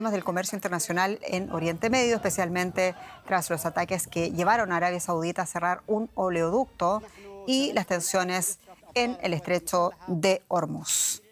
del comercio internacional en Oriente Medio, especialmente tras los ataques que llevaron a Arabia Saudita a cerrar un oleoducto y las tensiones en el estrecho de Hormuz.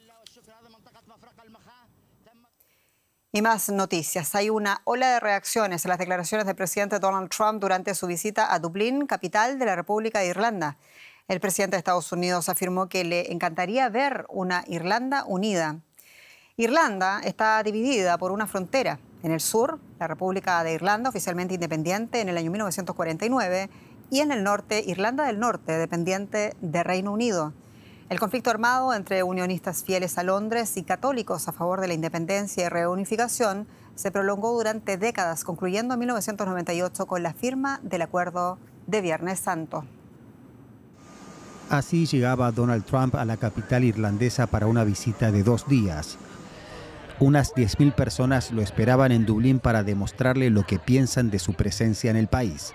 Y más noticias. Hay una ola de reacciones a las declaraciones del presidente Donald Trump durante su visita a Dublín, capital de la República de Irlanda. El presidente de Estados Unidos afirmó que le encantaría ver una Irlanda unida. Irlanda está dividida por una frontera. En el sur, la República de Irlanda, oficialmente independiente en el año 1949, y en el norte, Irlanda del Norte, dependiente de Reino Unido. El conflicto armado entre unionistas fieles a Londres y católicos a favor de la independencia y reunificación se prolongó durante décadas, concluyendo en 1998 con la firma del Acuerdo de Viernes Santo. Así llegaba Donald Trump a la capital irlandesa para una visita de 2 días. Unas 10.000 personas lo esperaban en Dublín para demostrarle lo que piensan de su presencia en el país.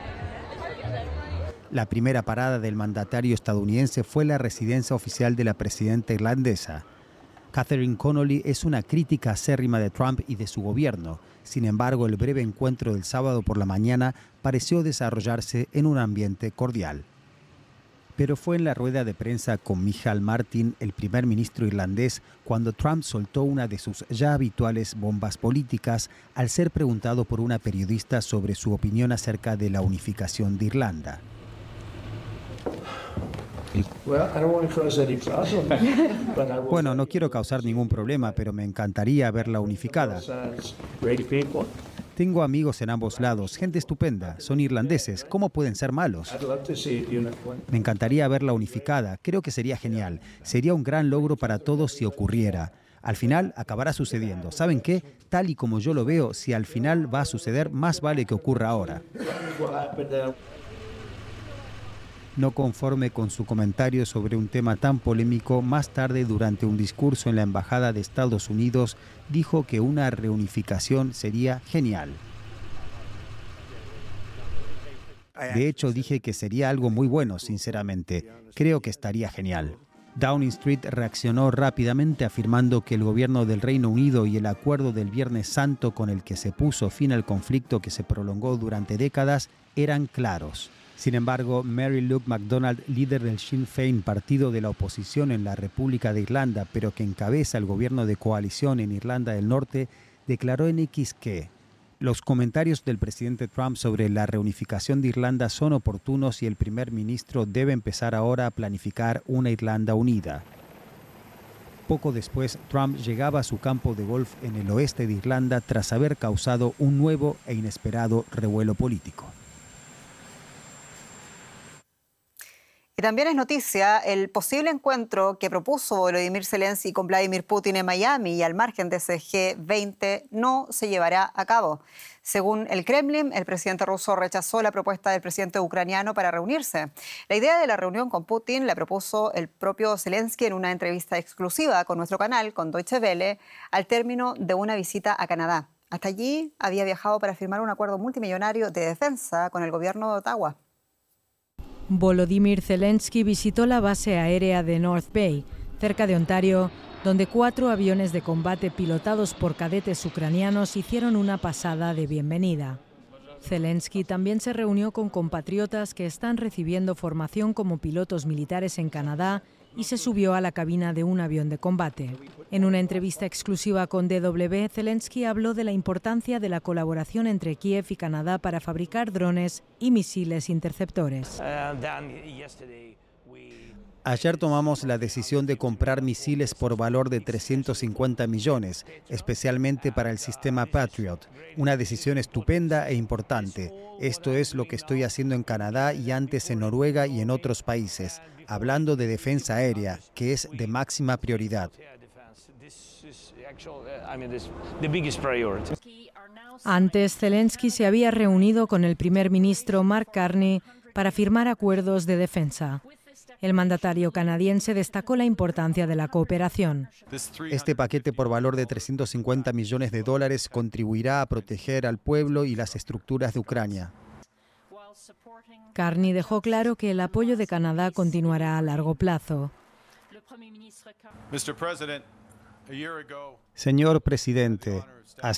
La primera parada del mandatario estadounidense fue la residencia oficial de la presidenta irlandesa. Catherine Connolly es una crítica acérrima de Trump y de su gobierno. Sin embargo, el breve encuentro del sábado por la mañana pareció desarrollarse en un ambiente cordial. Pero fue en la rueda de prensa con Micheál Martin, el primer ministro irlandés, cuando Trump soltó una de sus ya habituales bombas políticas al ser preguntado por una periodista sobre su opinión acerca de la unificación de Irlanda. Bueno, no quiero causar ningún problema, pero me encantaría verla unificada. Tengo amigos en ambos lados, gente estupenda, son irlandeses, ¿cómo pueden ser malos? Me encantaría verla unificada, creo que sería genial, sería un gran logro para todos si ocurriera. Al final acabará sucediendo. ¿Saben qué? Tal y como yo lo veo, si al final va a suceder, más vale que ocurra ahora. No conforme con su comentario sobre un tema tan polémico, más tarde, durante un discurso en la Embajada de Estados Unidos, dijo que una reunificación sería genial. De hecho, dije que sería algo muy bueno, sinceramente. Creo que estaría genial. Downing Street reaccionó rápidamente afirmando que el gobierno del Reino Unido y el acuerdo del Viernes Santo con el que se puso fin al conflicto que se prolongó durante décadas eran claros. Sin embargo, Mary Luke MacDonald, líder del Sinn Féin, partido de la oposición en la República de Irlanda, pero que encabeza el gobierno de coalición en Irlanda del Norte, declaró en X que los comentarios del presidente Trump sobre la reunificación de Irlanda son oportunos y el primer ministro debe empezar ahora a planificar una Irlanda unida. Poco después, Trump llegaba a su campo de golf en el oeste de Irlanda tras haber causado un nuevo e inesperado revuelo político. Y también es noticia el posible encuentro que propuso Volodymyr Zelensky con Vladimir Putin en Miami, y al margen de ese G20 no se llevará a cabo. Según el Kremlin, el presidente ruso rechazó la propuesta del presidente ucraniano para reunirse. La idea de la reunión con Putin la propuso el propio Zelensky en una entrevista exclusiva con nuestro canal, con Deutsche Welle, al término de una visita a Canadá. Hasta allí había viajado para firmar un acuerdo multimillonario de defensa con el gobierno de Ottawa. Volodymyr Zelensky visitó la base aérea de North Bay, cerca de Ontario, donde 4 aviones de combate pilotados por cadetes ucranianos hicieron una pasada de bienvenida. Zelensky también se reunió con compatriotas que están recibiendo formación como pilotos militares en Canadá y se subió a la cabina de un avión de combate. En una entrevista exclusiva con DW, Zelensky habló de la importancia de la colaboración entre Kiev y Canadá para fabricar drones y misiles interceptores. Ayer tomamos la decisión de comprar misiles por valor de 350 millones, especialmente para el sistema Patriot. Una decisión estupenda e importante. Esto es lo que estoy haciendo en Canadá y antes en Noruega y en otros países, hablando de defensa aérea, que es de máxima prioridad. Antes, Zelensky se había reunido con el primer ministro Mark Carney para firmar acuerdos de defensa. El mandatario canadiense destacó la importancia de la cooperación. Este paquete por valor de 350 millones de dólares contribuirá a proteger al pueblo y las estructuras de Ucrania. Carney dejó claro que el apoyo de Canadá continuará a largo plazo. Señor presidente,